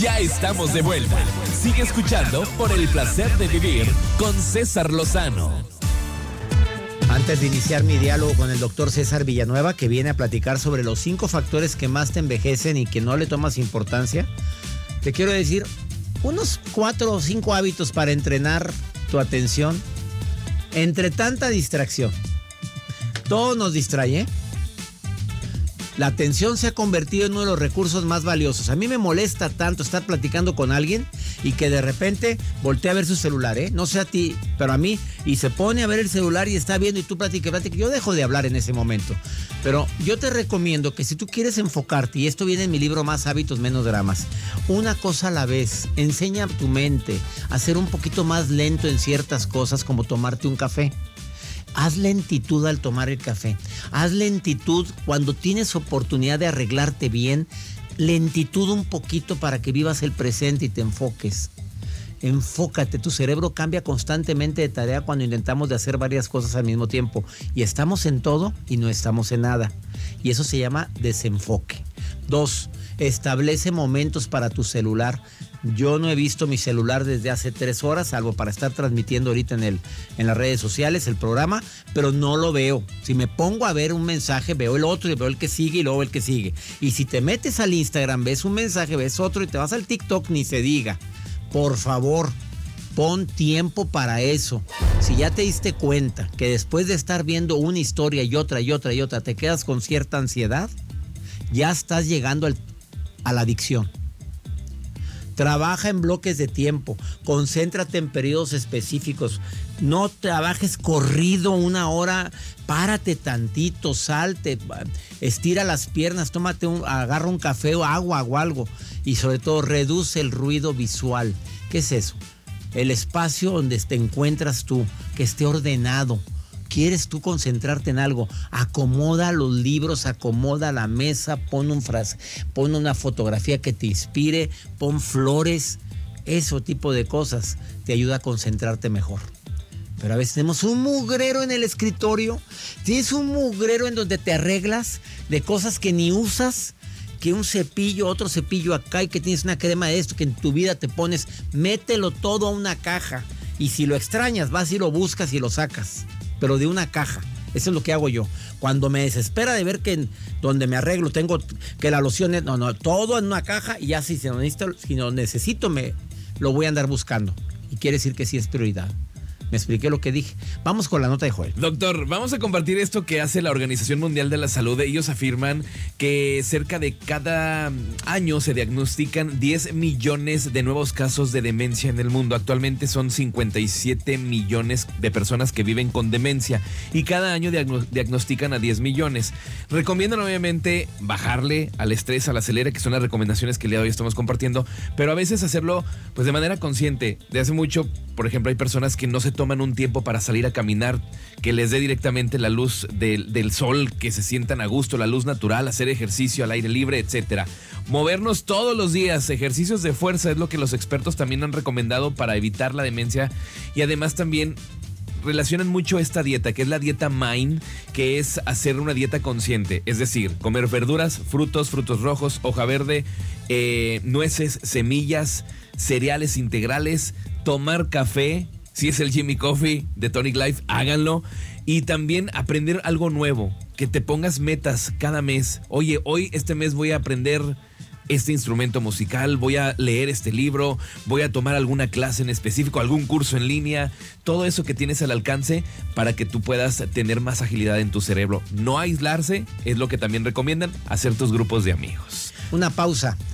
Ya estamos de vuelta. Sigue escuchando por el placer de vivir con César Lozano. Antes de iniciar mi diálogo con el doctor César Villanueva, que viene a platicar sobre los 5 factores que más te envejecen y que no le tomas importancia, te quiero decir unos 4 o 5 hábitos para entrenar tu atención entre tanta distracción. Todo nos distrae, ¿eh? La atención se ha convertido en uno de los recursos más valiosos. A mí me molesta tanto estar platicando con alguien y que de repente voltee a ver su celular, ¿eh? No sé a ti, pero a mí, y se pone a ver el celular y está viendo y tú platica. Yo dejo de hablar en ese momento. Pero yo te recomiendo que si tú quieres enfocarte, y esto viene en mi libro Más hábitos, menos dramas, una cosa a la vez, enseña a tu mente a ser un poquito más lento en ciertas cosas, como tomarte un café. Haz lentitud al tomar el café. Haz lentitud cuando tienes oportunidad de arreglarte bien. Lentitud un poquito para que vivas el presente y te enfoques. Enfócate, tu cerebro cambia constantemente de tarea cuando intentamos de hacer varias cosas al mismo tiempo. Y estamos en todo y no estamos en nada. Y eso se llama desenfoque. 2, establece momentos para tu celular. Yo no he visto mi celular desde hace 3 horas, salvo para estar transmitiendo ahorita en las redes sociales el programa, pero no lo veo. Si me pongo a ver un mensaje, veo el otro y veo el que sigue y luego el que sigue. Y si te metes al Instagram, ves un mensaje, ves otro y te vas al TikTok, ni se diga. Por favor, pon tiempo para eso. Si ya te diste cuenta que después de estar viendo una historia y otra y otra y otra, te quedas con cierta ansiedad, ya estás llegando a la adicción. Trabaja en bloques de tiempo, concéntrate en periodos específicos, no trabajes corrido 1 hora, párate tantito, salte, estira las piernas, agarra un café o agua o algo, y sobre todo reduce el ruido visual. ¿Qué es eso? El espacio donde te encuentras tú, que esté ordenado. ¿Quieres tú concentrarte en algo? Acomoda los libros, acomoda la mesa, pon una fotografía que te inspire, pon flores, ese tipo de cosas te ayuda a concentrarte mejor. Pero a veces tenemos un mugrero en el escritorio, tienes un mugrero en donde te arreglas de cosas que ni usas, que un cepillo, otro cepillo acá y que tienes una crema de esto que en tu vida te pones, mételo todo a una caja y si lo extrañas vas y lo buscas y lo sacas. Pero de una caja. Eso es lo que hago yo. Cuando me desespera de ver que donde me arreglo tengo que la loción es... No, todo en una caja y ya si lo necesito me lo voy a andar buscando. Y quiere decir que sí es prioridad. Me expliqué lo que dije. Vamos con la nota de Joel. Doctor, vamos a compartir esto que hace la Organización Mundial de la Salud. Ellos afirman que cerca de cada año se diagnostican 10 millones de nuevos casos de demencia en el mundo. Actualmente son 57 millones de personas que viven con demencia y cada año diagnostican a 10 millones. Recomiendan obviamente bajarle al estrés, al acelere, que son las recomendaciones que el día de hoy estamos compartiendo, pero a veces hacerlo pues de manera consciente. De hace mucho, por ejemplo, hay personas que no se toman un tiempo para salir a caminar, que les dé directamente la luz del sol, que se sientan a gusto, la luz natural, hacer ejercicio al aire libre, etcétera. Movernos todos los días, ejercicios de fuerza es lo que los expertos también han recomendado para evitar la demencia y además también relacionan mucho esta dieta, que es la dieta MIND, que es hacer una dieta consciente, es decir, comer verduras, frutos rojos, hoja verde, nueces, semillas, cereales integrales, tomar café. Si es el Jimmy Coffee de Tonic Life, háganlo. Y también aprender algo nuevo. Que te pongas metas cada mes. Oye, este mes voy a aprender este instrumento musical, voy a leer este libro, voy a tomar alguna clase en específico, algún curso en línea. Todo eso que tienes al alcance para que tú puedas tener más agilidad en tu cerebro. No aislarse, es lo que también recomiendan, hacer tus grupos de amigos. Una pausa.